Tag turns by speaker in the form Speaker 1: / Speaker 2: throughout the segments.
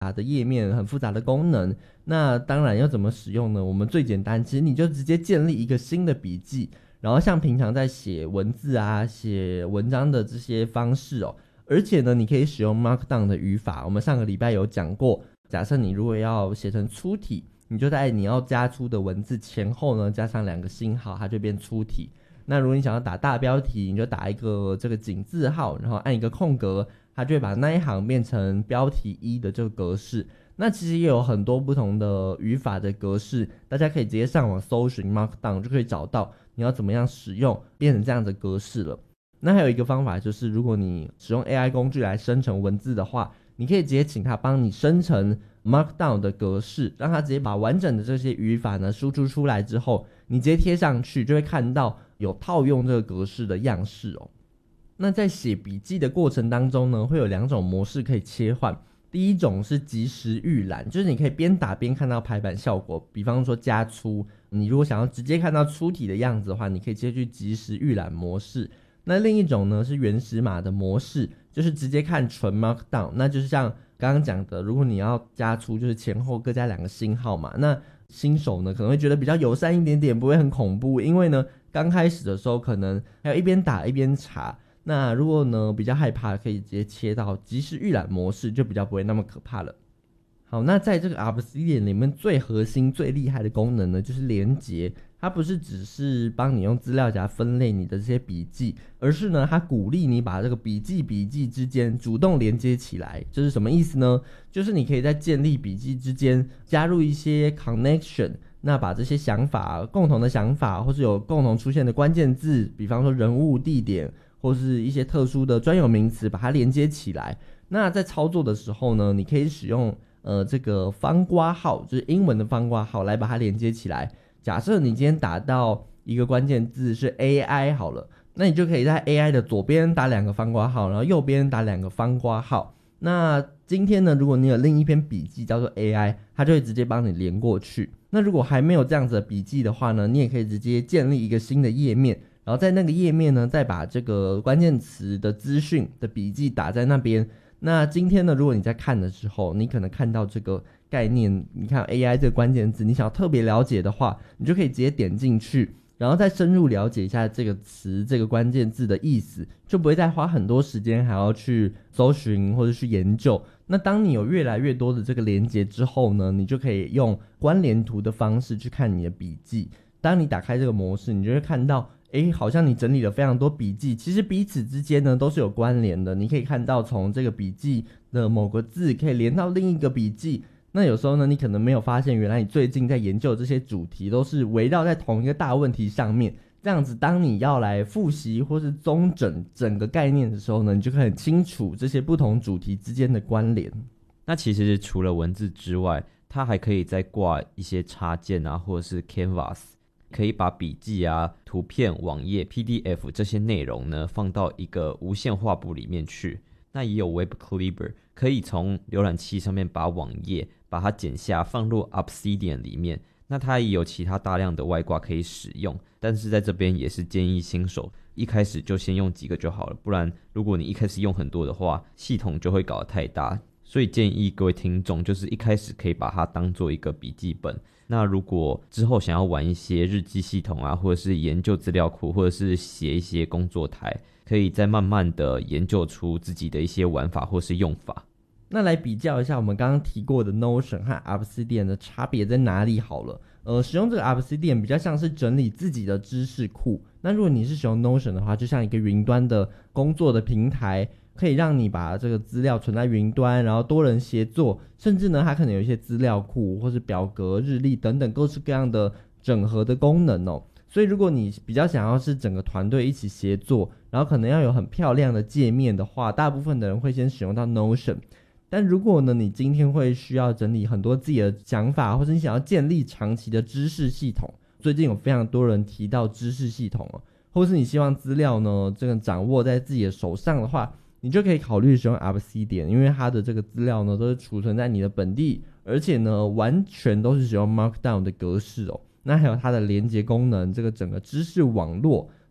Speaker 1: 杂的页面，很复杂的功能。那当然要怎么使用呢？我们最简单，其实你就直接建立一个新的笔记，然后像平常在写文字啊、写文章的这些方式哦。而且呢，你可以使用 Markdown 的语法，我们上个礼拜有讲过。假设你如果要写成粗体，你就在你要加粗的文字前后呢加上2个星号，它就变粗体。那如果你想要打大标题，你就打一个这个井字号，然后按一个空格，它就会把那一行变成标题1的这个格式。那其实也有很多不同的语法的格式，大家可以直接上网搜寻 Markdown 就可以找到你要怎么样使用变成这样的格式了。那还有一个方法就是，如果你使用 AI 工具来生成文字的话，你可以直接请它帮你生成 Markdown 的格式，让它直接把完整的这些语法呢输出出来之后，你直接贴上去，就会看到有套用这个格式的样式哦。那在写笔记的过程当中呢，会有2种模式可以切换。第一种是即时预览，就是你可以边打边看到排版效果，比方说加粗，你如果想要直接看到粗体的样子的话，你可以直接去即时预览模式。那另一种呢是原始码的模式，就是直接看纯 Markdown， 那就是像刚刚讲的，如果你要加粗，就是前后各加2个星号嘛。那新手呢可能会觉得比较友善一点点，不会很恐怖，因为呢刚开始的时候可能还有一边打一边查。那如果呢比较害怕，可以直接切到即时预览模式，就比较不会那么可怕了。好，那在这个 Obsidian 里面最核心最厉害的功能呢，就是连结。它不是只是帮你用资料夹分类你的这些笔记，而是呢它鼓励你把这个笔记之间主动连接起来。这是什么意思呢？就是你可以在建立笔记之间加入一些 connection， 那把这些想法、共同的想法，或是有共同出现的关键字，比方说人物、地点，或是一些特殊的专有名词，把它连接起来。那在操作的时候呢，你可以使用这个方括号，就是英文的方括号来把它连接起来。假设你今天打到一个关键字是 AI 好了，那你就可以在 AI 的左边打2个方括号，然后右边打2个方括号。那今天呢，如果你有另一篇笔记叫做 AI， 它就会直接帮你连过去。那如果还没有这样子的笔记的话呢，你也可以直接建立一个新的页面，然后在那个页面呢再把这个关键词的资讯的笔记打在那边。那今天呢，如果你在看的时候，你可能看到这个概念，你看 AI 这个关键字，你想要特别了解的话，你就可以直接点进去，然后再深入了解一下这个词、这个关键字的意思，就不会再花很多时间还要去搜寻或者去研究。那当你有越来越多的这个连结之后呢，你就可以用关联图的方式去看你的笔记。当你打开这个模式，你就会看到好像你整理了非常多笔记，其实彼此之间呢都是有关联的。你可以看到从这个笔记的某个字可以连到另一个笔记，那有时候呢你可能没有发现，原来你最近在研究这些主题都是围绕在同一个大问题上面。这样子当你要来复习或是综整整个概念的时候呢，你就可以很清楚这些不同主题之间的关联。
Speaker 2: 那其实除了文字之外，它还可以再挂一些插件啊，或者是 Canvas，可以把笔记啊、图片、网页、PDF 这些内容呢放到一个无线画布里面去。那也有 Web Clipper， 可以从浏览器上面把网页把它剪下放入 Obsidian 里面。那它也有其他大量的外挂可以使用，但是在这边也是建议新手一开始就先用几个就好了，不然如果你一开始用很多的话，系统就会搞得太大。所以建议各位听众就是一开始可以把它当做一个笔记本。那如果之后想要玩一些日记系统啊，或者是研究资料库，或者是写一些工作台，可以再慢慢的研究出自己的一些玩法或是用法。
Speaker 1: 那来比较一下我们刚刚提过的 Notion 和 Obsidian 的差别在哪里好了。使用这个 Obsidian 比较像是整理自己的知识库，那如果你是使用 Notion 的话，就像一个云端的工作的平台，可以让你把这个资料存在云端，然后多人协作，甚至呢它可能有一些资料库或是表格、日历等等各式各样的整合的功能哦。所以如果你比较想要是整个团队一起协作，然后可能要有很漂亮的界面的话，大部分的人会先使用到 Notion。但如果呢你今天会需要整理很多自己的想法，或者你想要建立长期的知识系统，最近有非常多人提到知识系统哦，或是你希望资料呢这个掌握在自己的手上的话，你就可以考虑使用 Obsidian， 因为它的这个资料呢都是储存在你的本地，而且呢完全都是使用 Markdown 的格式哦。那还有它的连接功能，这个整个知识网络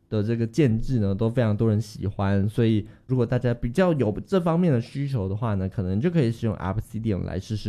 Speaker 1: 的这个建制呢，都非常多人喜欢，所以如果大家比较有这方面的需求的话呢，可能就可以使用 Obsidian 来试试